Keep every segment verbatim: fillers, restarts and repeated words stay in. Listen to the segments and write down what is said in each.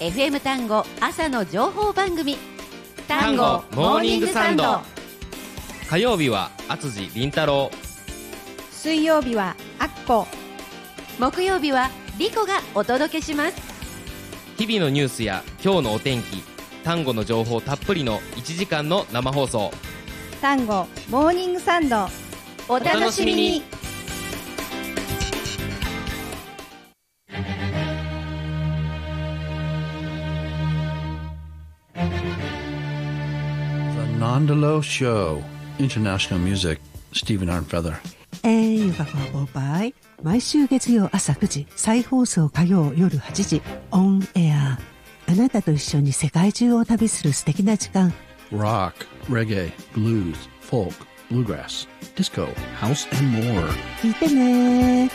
エフエム 単語朝の情報番組、 単語モーニングサンド。 火曜日は厚地凛太郎、 水曜日はアッコ、 木曜日はリコがお届けします。 日々のニュースや今日のお天気、単語の情報たっぷりのいちじかんの生放送。 単語モーニングサンド、 お楽しみに。 Nondolo Show. International Music. Stephen Arnfeather. えー、ゆかこはボーバイ。毎週月曜朝くじ、再放送火曜夜はちじ、オンエア。あなたと一緒に世界中を旅する素敵な時間。 Rock, reggae, blues, folk, bluegrass, disco, house and more. 聞いてね。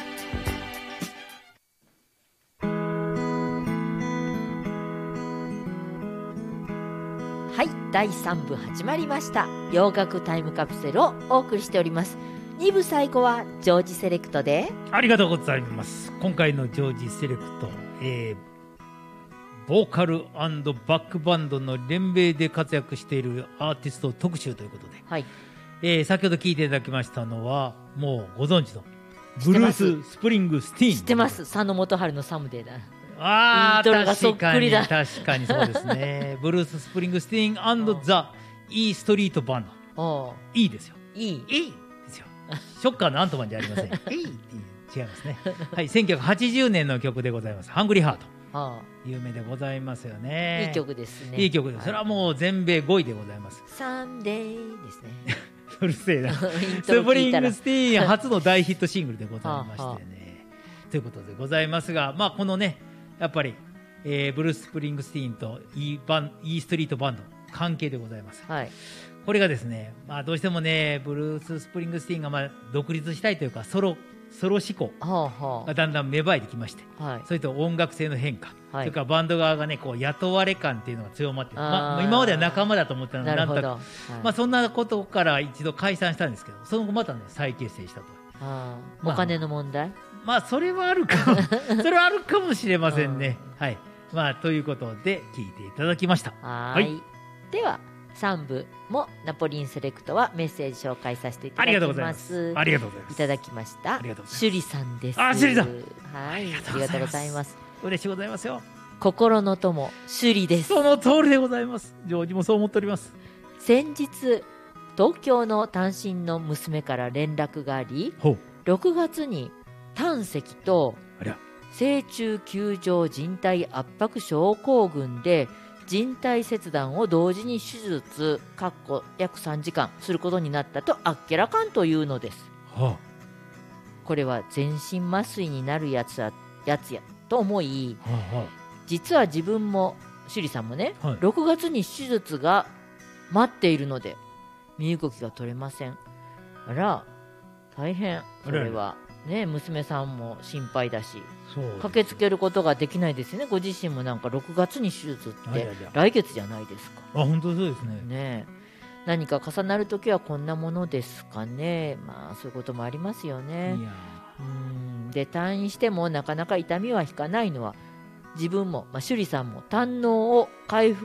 はい、だいさん部始まりました。洋楽タイムカプセルをお送りしております。に部最後はジョージセレクトで、 ありがとうございます。今回のジョージセレクト、えー、ボーカル&バックバンドの連名で活躍しているアーティスト特集ということで、 はい、 えー、先ほど聞いていただきましたのはもうご存知のブルース・スプリングスティーン。 知ってます。佐野元春のサムデーだ。 あイントロがそっくりだ。 確かにそうですね。ブルース・スプリングスティーン&ザ・イーストリートバンド。いいですよ。 いい。 いいですよ。ショッカーのアントマンじゃありません。いいって違いますね。はい、せんきゅうひゃくはちじゅうねんの曲でございます。ハングリーハート。 ああ、 有名でございますよね。 いい曲ですね。 いい曲です。それはもう全米ごいでございます。 サンデーですね。 うるせえな。 イントスプリンロ聞いたらグスティーン初の大ヒットシングルでございましてね。ということでございますが、まあこのね、やっぱり、えー、ブルース・スプリングスティーンと E, バン E ストリートバンド関係でございます。 はい。 これがですね、まあどうしてもね、ブルース・スプリングスティーンがまあ独立したいというかソロソロ志向がだんだん芽生えてきまして、 はい、 それと音楽性の変化、 はい、 それからバンド側がねこう雇われ感っていうのが強まって、まあ、今までは仲間だと思ったのがなんとか、はい、まあ、そんなことから一度解散したんですけど、その後また、ね、再結成したと。 あ、まあ、お金の問題、 まあそれはあるかもそれはあるかもしれませんね。はい、まあ、ということで聞いていただきました。 はい、はい、ではさん部もナポリンセレクトはメッセージ紹介させていただきます。 ありがとうございます。ありがとうございます。 いただきました。シュリさんです。 あ、シュリさん。 はい、ありがとうございます。 嬉しいございますよ。 心の友シュリです。 その通りでございます。ジョージもそう思っております。 先日東京の単身の娘から連絡があり、ろくがつに胆石と正中球状靭帯圧迫症候群で靭帯切断を同時に手術かっこ約さんじかんすることになったとあっけらかんというのです、はあ、これは全身麻酔になるやつや、やつやと思い、はあはあ、実は自分もシュリさんもね、はい、ろくがつに手術が待っているので身動きが取れません。あら大変。それはね、娘さんも心配だし、駆けつけることができないですよね。ご自身もなんかろくがつに手術って来月じゃないですか。 あ、本当そうですね。 ね、何か重なるときはこんなものですかね。まあそういうこともありますよね。いや、うんで退院してもなかなか痛みは引かないのは自分も、まあ、趣里さんも胆のうを回復